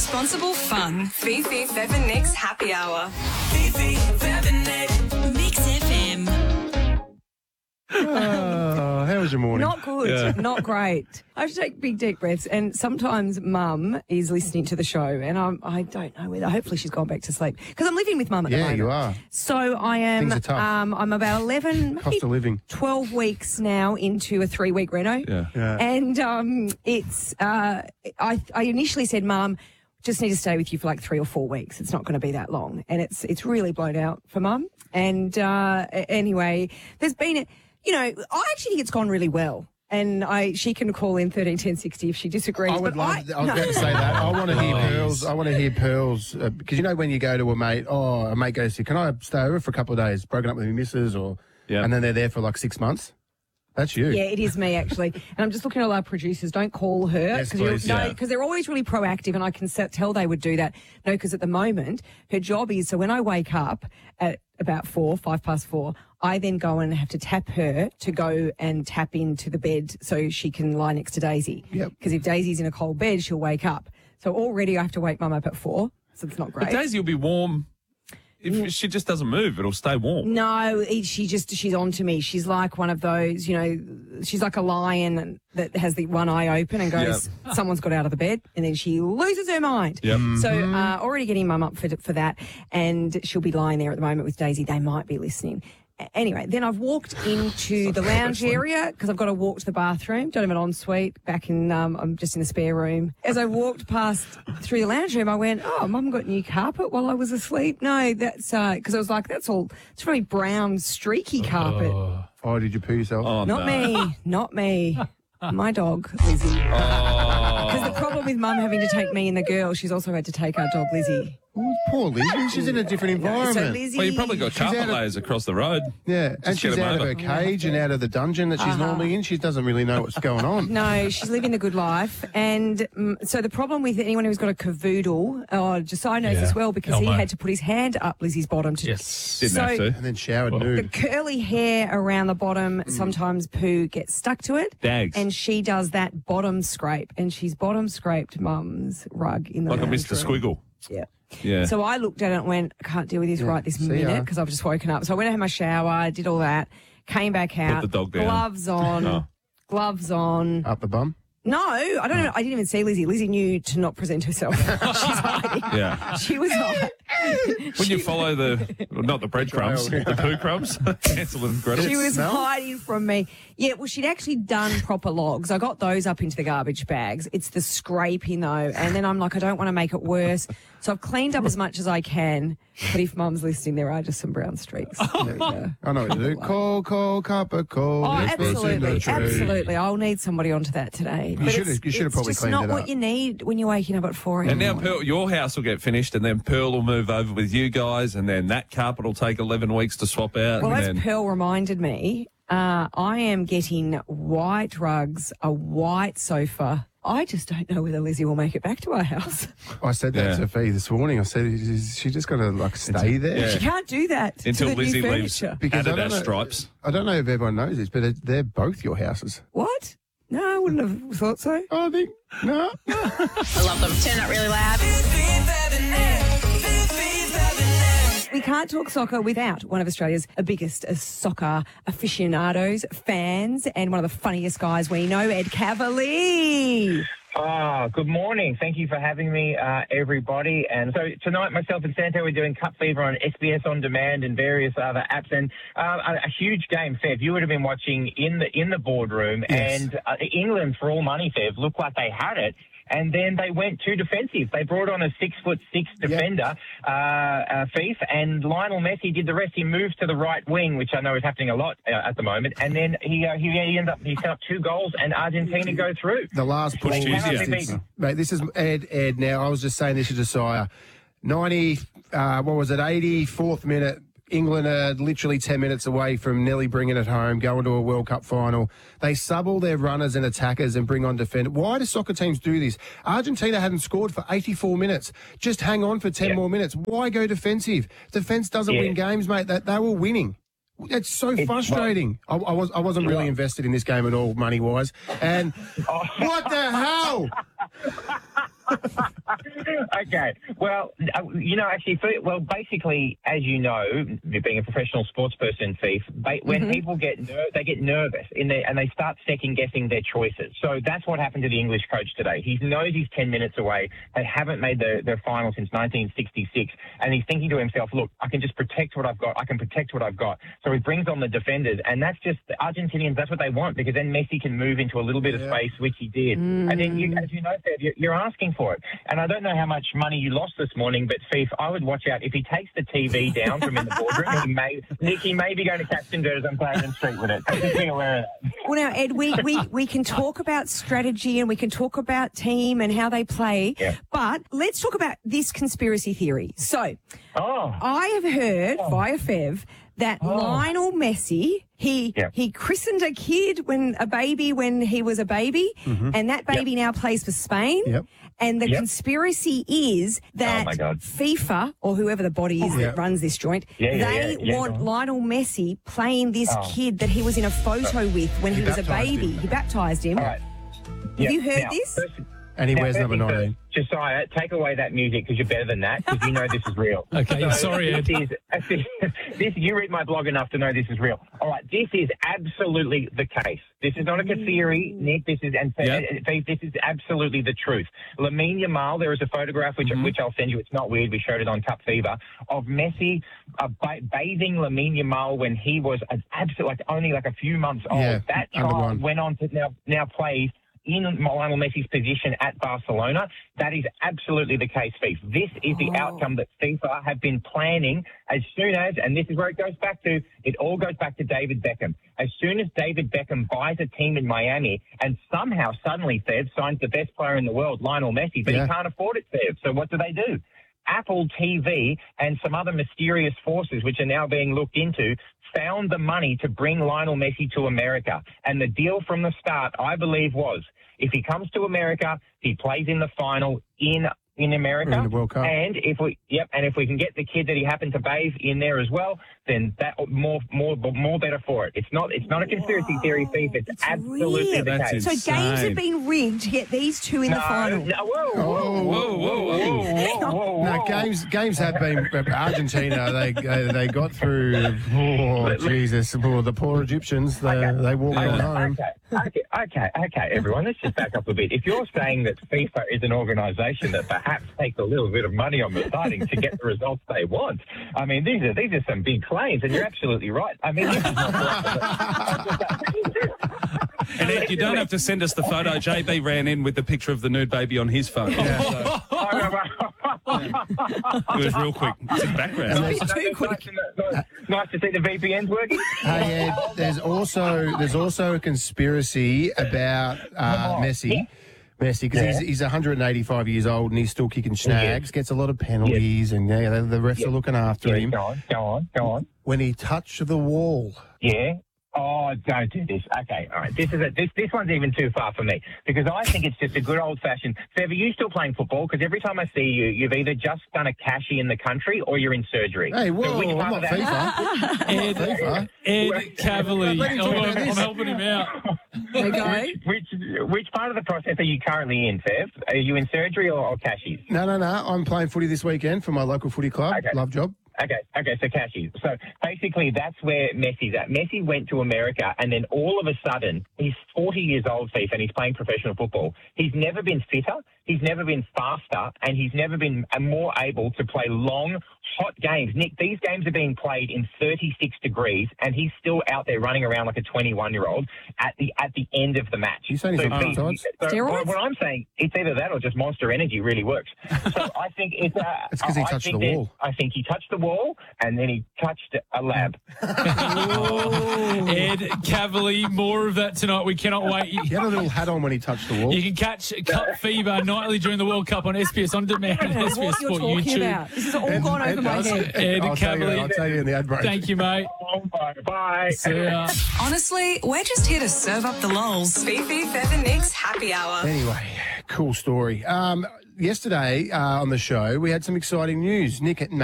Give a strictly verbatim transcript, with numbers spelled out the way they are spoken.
Responsible fun. Fifi, Fev and Nick's Happy Hour. Fifi, Fev and Nick. Mix F M. Oh, how was your morning? Not good, Yeah. not great. I have to take big deep breaths, and sometimes Mum is listening to the show, and I'm, I don't know whether. Hopefully, she's gone back to sleep because I'm living with Mum at the Yeah, moment. you are. So I am. Things are tough. Um, I'm about eleven, maybe Cost of living. twelve weeks now into a three week reno. Yeah. Yeah. And um, it's. Uh, I I initially said, Mum, just need to stay with you for like three or four weeks. It's not going to be that long, and it's it's really blown out for Mum. And uh, anyway, there's been. A, You know, I actually think it's gone really well. And I, she can call in thirteen ten sixty if she disagrees. I would but love. I, I was no. about to say that. I want to hear pearls. I want to hear pearls uh, because you know when you go to a mate, oh, a mate goes to, can I stay over for a couple of days? Broken up with my missus, or Yeah. and then they're there for like six months. That's you. Yeah, it is me actually, and I'm just looking at all our producers. Don't call her Yes, please. no, Yeah. because they're always really proactive, and I can se- tell they would do that. No, because at the moment her job is so when I wake up at about four, five past four, I then go and have to tap her to go and tap into the bed so she can lie next to Daisy. Yep. Because if Daisy's in a cold bed, she'll wake up. So already I have to wake Mum up at four, so it's not great. But Daisy will be warm. If she just doesn't move, it'll stay warm. No, it, she just, she's on to me. She's like one of those, you know, she's like a lion that has the one eye open and goes, someone's got out of the bed, and then she loses her mind. Yep. So uh, already getting Mum up for, for that, and she'll be lying there at the moment with Daisy. They might be listening. A- Anyway, then I've walked into the lounge area because I've got to walk to the bathroom. Don't have an ensuite. Back in, um, I'm just in the spare room. As I walked past through the lounge room, I went, "Oh, Mum got new carpet while I was asleep." No, that's because I was like, "That's all. It's really brown, streaky carpet." Oh, did you poo yourself? Oh, Not no. me, not me. My dog, Lizzie. Because the problem with Mum having to take me and the girl, she's also had to take our dog, Lizzie. Oh, poor Lizzie. She's in a different environment. So Lizzie, Well, you probably got carpet out of- layers across the road. yeah, and Just she's get 'em out over. of her cage and out of the dungeon that she's normally in. She doesn't really know what's going on. No, she's living the good life. And um, so the problem with anyone who's got a cavoodle, oh, Josiah knows Yeah. this well because he Elmo. had to put his hand up Lizzie's bottom to Yes. Didn't so have to. And then showered the nude. curly hair around the bottom, sometimes poo gets stuck to it. Dags. And she does that bottom scrape, and she's bottom scraped Mum's rug in the Like a lounge Mister room. Squiggle. Yeah. Yeah. So I looked at it and went, I can't deal with this right this See ya. minute because I've just woken up. So I went and had my shower, did all that, came back out. the dog down. Gloves on. Oh. Gloves on. Up the bum. No, I don't know. I didn't even see Lizzie. Lizzie knew to not present herself. She's hiding. Yeah. She was hiding. When you follow the, well, not the breadcrumbs, Trail. the poo crumbs, Hansel and Gretel. She was smell? hiding from me. Yeah, well, she'd actually done proper logs. I got those up into the garbage bags. It's the scraping, though. And then I'm like, I don't want to make it worse. So I've cleaned up as much as I can. But if Mum's listening, there are just some brown streaks. There we go. I know what to do. Call, call, cup of cold. Oh, It's in the absolutely, tree. absolutely. I'll need somebody onto that today. But should've- it's- you should've it's probably just cleaned not it what up. you need when you're waking up at four a.m. And now Pearl, your house will get finished, and then Pearl will move over with you guys, and then that carpet will take eleven weeks to swap out. Well, and as then, Pearl reminded me, uh, I am getting white rugs, a white sofa. I just don't know whether Lizzie will make it back to our house. I said that Yeah. to Fee this morning. I said, is she just got to like stay there? yeah. She can't do that until to the Lizzie new leaves furniture. Because I don't Adidas know- stripes. I don't know if everyone knows this, but it- they're both your houses. What? No, I wouldn't have thought so. I think, no. I love them. Turn up really loud. Fifi, Fev and Nick. Fifi, Fev and Nick. We can't talk soccer without one of Australia's biggest uh, soccer aficionados, fans, and one of the funniest guys we know, Ed Cavalier. Ah, good morning. Thank you for having me, uh, everybody. And so tonight, myself and Santo, we're doing Cup Fever on S B S On Demand and various other apps. And uh, a, a huge game, Fev. You would have been watching in the in the boardroom. Yes. And uh, England, for all money, Fev, looked like they had it. And then they went too defensive. They brought on a six foot six defender, uh, uh, Fief, and Lionel Messi did the rest. He moved to the right wing, which I know is happening a lot uh, at the moment. And then he uh, he, he ended up he set up two goals, and Argentina go through. The last ball. Pushed you, cannot yeah. be beaten. Mate, this is Ed, Ed now. I was just saying this to Josiah. ninety, uh, what was it, eighty-fourth minute. England are literally ten minutes away from nearly bringing it home, going to a World Cup final. They sub all their runners and attackers and bring on defenders. Why do soccer teams do this? Argentina hadn't scored for eighty-four minutes. Just hang on for ten Yeah. more minutes. Why go defensive? Defence doesn't Yeah. win games, mate. That they were winning. It's so frustrating. I, I was I wasn't really invested in this game at all, money wise. And what the hell? Okay. Well, uh, you know, actually, for, well, basically, as you know, being a professional sports person, Thief, they, when Mm-hmm. people get ner- they get nervous in their, and they start second guessing their choices. So that's what happened to the English coach today. He knows he's ten minutes away. They haven't made the, the final since nineteen sixty-six, and he's thinking to himself, "Look, I can just protect what I've got. I can protect what I've got." So he brings on the defenders, and that's just the Argentinians. That's what they want, because then Messi can move into a little bit of space, which he did. And then, you, as you know, Feb, you're, you're asking for it. And I don't know how much money you lost this morning, but Thief, I would watch out. If he takes the T V down from in the boardroom, he may, Nick, he may be going to catch some dirt and play in the street with it. Just be aware of that. Well, now, Ed, we, we, we can talk about strategy and we can talk about team and how they play, Yeah. but let's talk about this conspiracy theory. So, Oh, I have heard via Fev that Lionel Messi, he Yeah. he christened a kid when a baby when he was a baby, and that baby now plays for Spain. Yep. And the Yep. conspiracy is that Oh, my God. FIFA, or whoever the body is Yeah. that runs this joint, Yeah, yeah, they yeah, yeah, want go on. Lionel Messi playing this Oh. kid that he was in a photo with when he, was a baptised baby. him. He baptised him. all right. Have you heard Now, this? first- And he now, wears first number things first, nineteen. Josiah, take away that music because you're better than that, because you know this is real. Okay, sorry, Ed. This is, this, you read my blog enough to know this is real. All right, this is absolutely the case. This is not a theory, Nick. This is and Yeah. Faith, this is absolutely the truth. Lamine Yamal, there is a photograph which which I'll send you. It's not weird. We showed it on Cup Fever of Messi uh, ba- bathing Lamine Yamal when he was an absolute like only like a few months old. Yeah, that under child one. went on to now now plays in Lionel Messi's position at Barcelona. That is absolutely the case, Thief. This is the outcome that FIFA have been planning as soon as, and this is where it goes back to, it all goes back to David Beckham. As soon as David Beckham buys a team in Miami and somehow suddenly, Fev, signs the best player in the world, Lionel Messi, but Yeah. he can't afford it, Fev. So what do they do? Apple T V and some other mysterious forces, which are now being looked into, found the money to bring Lionel Messi to America. And the deal from the start, I believe, was if he comes to America, he plays in the final in in America. In the World Cup. And if we yep, and if we can get the kid that he happened to bathe in there as well, then that more more more better for it. It's not it's not a conspiracy theory, Thief. It's, It's absolutely real. the That's case. So insane. games have been rigged to get these two in the final. No, whoa, whoa, Oh, Whoa, whoa, whoa. whoa, whoa, No, whoa. games games have been Argentina. They uh, they got through. Oh Jesus! Oh, the poor Egyptians. They Okay. they walked on home. Okay, okay, okay, okay, everyone. Let's just back up a bit. If you're saying that FIFA is an organisation that perhaps takes a little bit of money on the siding to get the results they want, I mean, these are these are some big claims, and you're absolutely right. I mean, this is not And Ed, you don't have to send us the photo. J B ran in with the picture of the nude baby on his phone. So it was real quick. It's in background. It's too quick. Nice to see the V P Ns working. Hey Ed, there's also there's also a conspiracy about uh, Messi. Messi, because Yeah. he's, he's one hundred eighty-five years old and he's still kicking snags, gets a lot of penalties, and yeah, the, the refs are looking after Yeah, him. go on, go on, go on. When he touched the wall, Yeah. Oh, don't do this. Okay, all right. This is a, this this one's even too far for me because I think it's just a good old fashioned. Fev, are you still playing football? Because every time I see you, you've either just done a cashy in the country or you're in surgery. hey, So whoa, which I'm part not of that- FIFA. Ed, FIFA. Ed Cavalier. Let him Oh, talk about I'm, I'm this. helping him out. Okay. Which which part of the process are you currently in, Fev? Are you in surgery or, or cashies? No, no, no. I'm playing footy this weekend for my local footy club. Okay. Love job. Okay, okay, so cashies. So basically that's where Messi's at. Messi went to America and then all of a sudden, he's forty years old, Thief, and he's playing professional football. He's never been fitter, he's never been faster, and he's never been more able to play long, hot games. Nick, these games are being played in thirty-six degrees and he's still out there running around like a twenty-one-year-old at the at the end of the match. You saying he's on he- peptides? so Steroids? what I'm saying, it's either that or just Monster Energy really works. So I think it's... Uh, It's 'cause he I touched think the that- wall. I think he touched the wall and then he touched a lab. Ed Cavalier, more of that tonight. We cannot wait. He had a little hat on when he touched the wall. You can catch Cup Fever nightly during the World Cup on S B S On Demand and S B S What you're Sport talking YouTube. about? This has all gone over my does. head. Ed I'll, tell you, Cavalier. I'll tell you in the ad break. Thank you, mate. Oh, bye. Bye. See ya. Honestly, we're just here to serve up the lols. Fifi, Fev and Nick's happy hour. Anyway, cool story. Um, yesterday uh, on the show, we had some exciting news. Nick